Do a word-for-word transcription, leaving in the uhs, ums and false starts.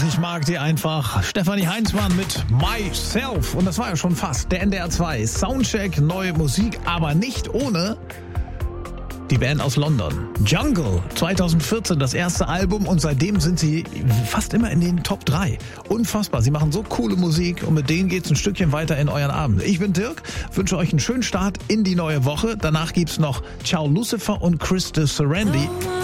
ich mag die einfach. Stefanie Heinzmann mit Myself. Und das war ja schon fast der N D R zwei Soundcheck, neue Musik, aber nicht ohne die Band aus London. Jungle, zwanzig vierzehn das erste Album und seitdem sind sie fast immer in den Top drei. Unfassbar, sie machen so coole Musik und mit denen geht's ein Stückchen weiter in euren Abend. Ich bin Dirk, wünsche euch einen schönen Start in die neue Woche. Danach gibt's noch Ciao Lucifer und Chris de Serendi.